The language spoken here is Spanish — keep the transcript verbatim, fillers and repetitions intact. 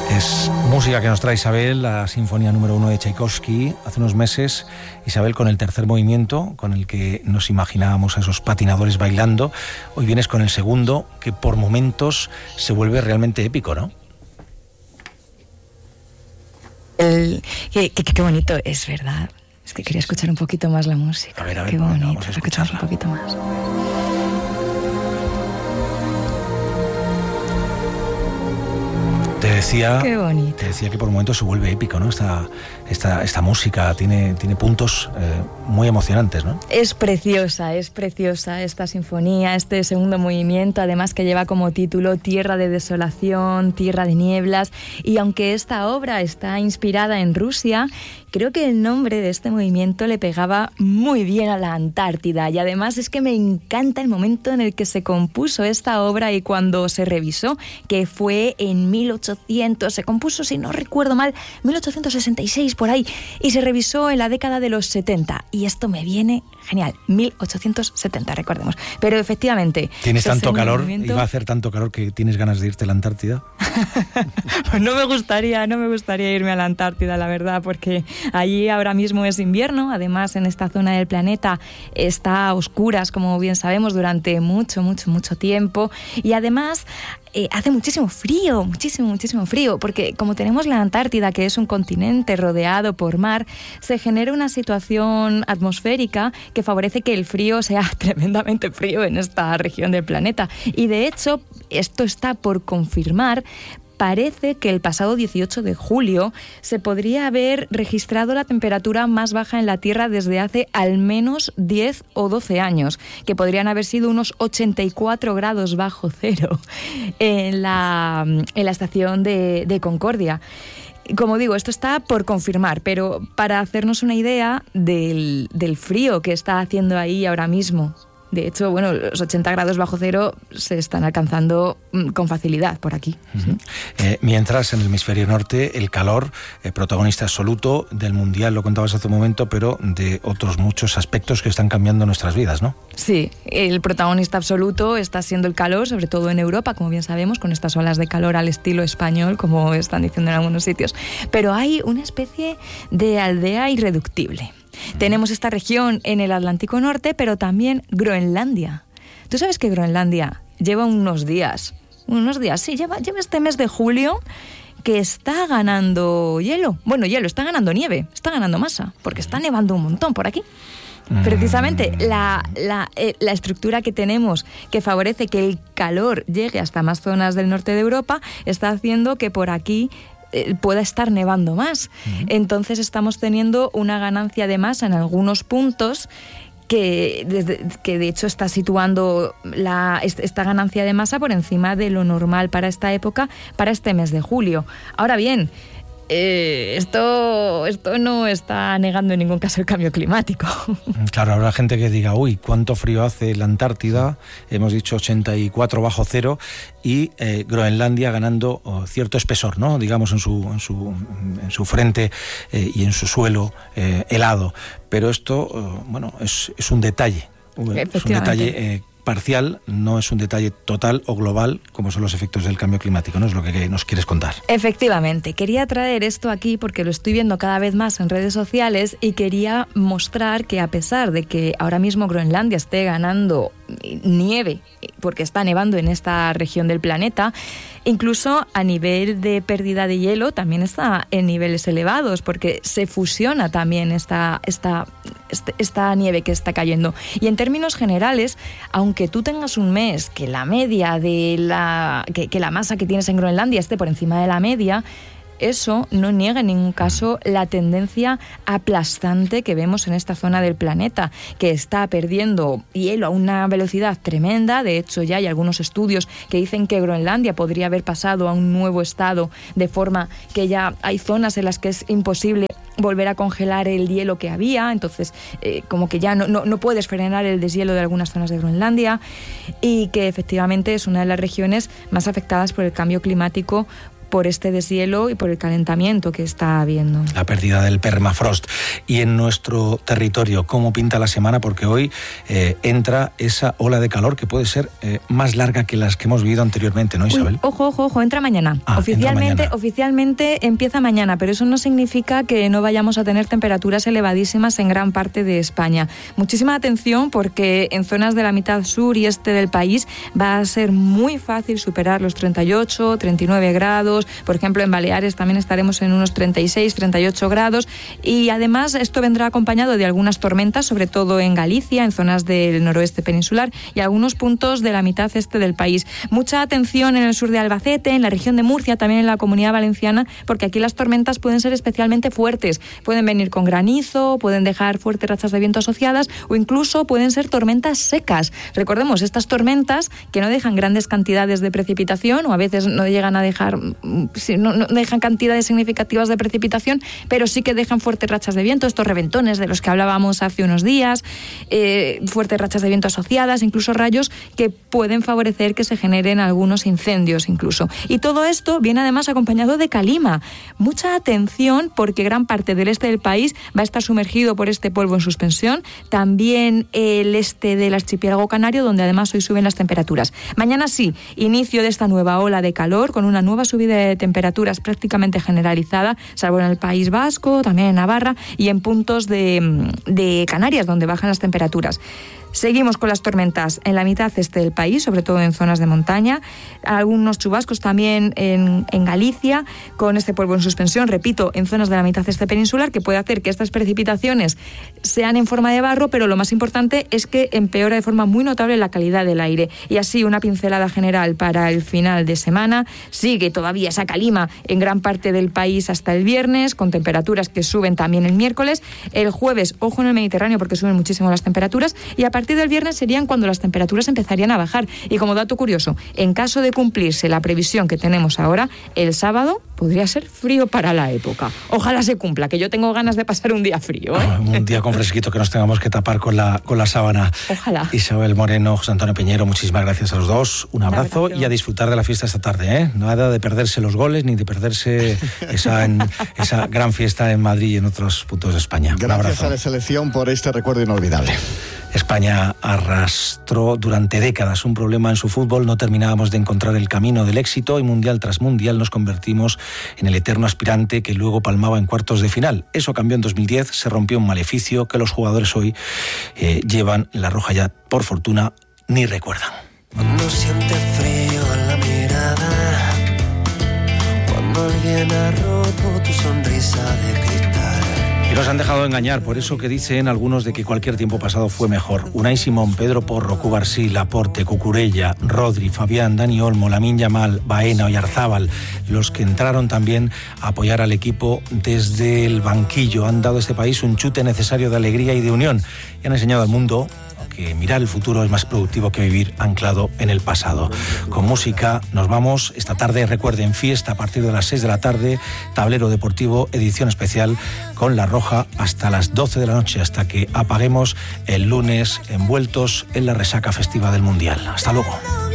Es música que nos trae Isabel, la sinfonía número uno de Tchaikovsky. Hace unos meses, Isabel, con el tercer movimiento, con el que nos imaginábamos a esos patinadores bailando. Hoy vienes con el segundo, que por momentos se vuelve realmente épico, ¿no? El, qué, qué, qué bonito, es verdad. Es que quería escuchar un poquito más la música. A ver, a ver, qué bonito, vamos a escucharla un poquito más. Te decía, Qué bonito. Te decía que por momentos se vuelve épico, ¿no? Esta, esta, esta música tiene, tiene puntos eh, muy emocionantes, ¿no? Es preciosa, es preciosa esta sinfonía, este segundo movimiento, además que lleva como título Tierra de desolación, Tierra de nieblas, y aunque esta obra está inspirada en Rusia, creo que el nombre de este movimiento le pegaba muy bien a la Antártida, y además es que me encanta el momento en el que se compuso esta obra y cuando se revisó, que fue en mil ochocientos, se compuso, si no recuerdo mal, mil ochocientos sesenta y seis por ahí, y se revisó en la década de los setenta, y esto me viene genial, mil ochocientos setenta, recordemos. Pero efectivamente... ¿Tienes tanto calor? Movimiento... ¿Y va a hacer tanto calor que tienes ganas de irte a la Antártida? Pues no me gustaría, no me gustaría irme a la Antártida, la verdad, porque allí ahora mismo es invierno, además en esta zona del planeta está a oscuras, como bien sabemos, durante mucho, mucho, mucho tiempo, y además eh, hace muchísimo frío, muchísimo, muchísimo frío, porque como tenemos la Antártida, que es un continente rodeado por mar, se genera una situación atmosférica que favorece que el frío sea tremendamente frío en esta región del planeta, y de hecho esto está por confirmar. Parece que el pasado dieciocho de julio se podría haber registrado la temperatura más baja en la Tierra desde hace al menos diez o doce años, que podrían haber sido unos ochenta y cuatro grados bajo cero en la, en la estación de, de Concordia. Como digo, esto está por confirmar, pero para hacernos una idea del, del frío que está haciendo ahí ahora mismo. De hecho, bueno, los ochenta grados bajo cero se están alcanzando con facilidad por aquí. Uh-huh. Sí. Eh, mientras, en el hemisferio norte, el calor, eh, protagonista absoluto del Mundial, lo contabas hace un momento, pero de otros muchos aspectos que están cambiando nuestras vidas, ¿no? Sí, el protagonista absoluto está siendo el calor, sobre todo en Europa, como bien sabemos, con estas olas de calor al estilo español, como están diciendo en algunos sitios. Pero hay una especie de aldea irreductible. Tenemos esta región en el Atlántico Norte, pero también Groenlandia. ¿Tú sabes que Groenlandia lleva unos días, unos días, sí, lleva, lleva este mes de julio que está ganando hielo? Bueno, hielo, está ganando nieve, está ganando masa, porque está nevando un montón por aquí. Precisamente la, la, eh, la estructura que tenemos que favorece que el calor llegue hasta más zonas del norte de Europa está haciendo que por aquí pueda estar nevando más. Uh-huh. Entonces estamos teniendo una ganancia de masa en algunos puntos que, desde, que de hecho está situando la, esta ganancia de masa por encima de lo normal para esta época, para este mes de julio. Ahora bien, Eh, esto, esto no está negando en ningún caso el cambio climático. Claro, habrá gente que diga, uy, cuánto frío hace la Antártida, hemos dicho ochenta y cuatro bajo cero, y eh, Groenlandia ganando oh, cierto espesor, ¿no? Digamos, en su, en su, en su frente eh, y en su suelo eh, helado. Pero esto, oh, bueno, es, es un detalle, es un detalle eh, parcial, no es un detalle total o global como son los efectos del cambio climático, ¿no? Es lo que nos quieres contar. Efectivamente, quería traer esto aquí porque lo estoy viendo cada vez más en redes sociales y quería mostrar que a pesar de que ahora mismo Groenlandia esté ganando nieve, porque está nevando en esta región del planeta, incluso a nivel de pérdida de hielo también está en niveles elevados, porque se fusiona también esta, esta, esta nieve que está cayendo. Y en términos generales, aunque tú tengas un mes que la media de la, que, que la masa que tienes en Groenlandia esté por encima de la media, eso no niega en ningún caso la tendencia aplastante que vemos en esta zona del planeta, que está perdiendo hielo a una velocidad tremenda. De hecho, ya hay algunos estudios que dicen que Groenlandia podría haber pasado a un nuevo estado, de forma que ya hay zonas en las que es imposible volver a congelar el hielo que había, entonces eh, como que ya no, no, no puedes frenar el deshielo de algunas zonas de Groenlandia, y que efectivamente es una de las regiones más afectadas por el cambio climático por este deshielo y por el calentamiento que está habiendo. La pérdida del permafrost. Y en nuestro territorio, ¿cómo pinta la semana? Porque hoy eh, entra esa ola de calor que puede ser eh, más larga que las que hemos vivido anteriormente, ¿no, Isabel? Uy, ojo, ojo, ojo, entra mañana. Ah, oficialmente, entra mañana. oficialmente empieza mañana, pero eso no significa que no vayamos a tener temperaturas elevadísimas en gran parte de España. Muchísima atención, porque en zonas de la mitad sur y este del país va a ser muy fácil superar los treinta y ocho, treinta y nueve grados. Por ejemplo, en Baleares también estaremos en unos treinta y seis, treinta y ocho grados. Y además esto vendrá acompañado de algunas tormentas, sobre todo en Galicia, en zonas del noroeste peninsular y algunos puntos de la mitad este del país. Mucha atención en el sur de Albacete, en la región de Murcia, también en la Comunidad Valenciana, porque aquí las tormentas pueden ser especialmente fuertes. Pueden venir con granizo, pueden dejar fuertes rachas de viento asociadas o incluso pueden ser tormentas secas. Recordemos, estas tormentas que no dejan grandes cantidades de precipitación, o a veces no llegan a dejar, no, no dejan cantidades significativas de precipitación, pero sí que dejan fuertes rachas de viento, estos reventones de los que hablábamos hace unos días, eh, fuertes rachas de viento asociadas, incluso rayos que pueden favorecer que se generen algunos incendios incluso. Y todo esto viene además acompañado de calima. Mucha atención, porque gran parte del este del país va a estar sumergido por este polvo en suspensión. También el este del archipiélago canario, donde además hoy suben las temperaturas. Mañana sí, inicio de esta nueva ola de calor, con una nueva subida de temperaturas prácticamente generalizada, salvo en el País Vasco, también en Navarra y en puntos de, de Canarias, donde bajan las temperaturas. Seguimos con las tormentas en la mitad este del país, sobre todo en zonas de montaña, algunos chubascos también en, en Galicia, con este polvo en suspensión, repito, en zonas de la mitad este peninsular, que puede hacer que estas precipitaciones sean en forma de barro, pero lo más importante es que empeora de forma muy notable la calidad del aire. Y así, una pincelada general para el final de semana. Sigue todavía esa calima en gran parte del país hasta el viernes, con temperaturas que suben también el miércoles. El jueves, ojo en el Mediterráneo, porque suben muchísimo las temperaturas, y a partir del viernes serían cuando las temperaturas empezarían a bajar. Y como dato curioso, en caso de cumplirse la previsión que tenemos ahora, el sábado podría ser frío para la época. Ojalá se cumpla, que yo tengo ganas de pasar un día frío, ¿eh? Oh, un día con fresquito, que nos tengamos que tapar con la, con la sábana. Ojalá. Isabel Moreno, José Antonio Peñero, muchísimas gracias a los dos. Un abrazo, un abrazo. Y a disfrutar de la fiesta esta tarde, ¿eh? Nada de perderse los goles ni de perderse esa, en, esa gran fiesta en Madrid y en otros puntos de España. Gracias a la selección por este recuerdo inolvidable. España arrastró durante décadas un problema en su fútbol, no terminábamos de encontrar el camino del éxito y mundial tras mundial nos convertimos en el eterno aspirante que luego palmaba en cuartos de final. Eso cambió en dos mil diez, se rompió un maleficio que los jugadores hoy eh, llevan la roja ya, por fortuna, ni recuerdan. Cuando siente frío en la mirada, cuando alguien ha roto tu sonrisa de cristal. Y nos han dejado engañar, por eso que dicen algunos de que cualquier tiempo pasado fue mejor. Unai Simón, Pedro Porro, Cubarsí, Laporte, Cucurella, Rodri, Fabián, Dani Olmo, Lamine Yamal, Baena, Oyarzábal, los que entraron también a apoyar al equipo desde el banquillo, han dado a este país un chute necesario de alegría y de unión y han enseñado al mundo que mirar el futuro es más productivo que vivir anclado en el pasado. Con música nos vamos esta tarde, recuerden, fiesta a partir de las seis de la tarde, Tablero Deportivo, edición especial con La Roja hasta las doce de la noche, hasta que apaguemos el lunes envueltos en la resaca festiva del Mundial. Hasta luego.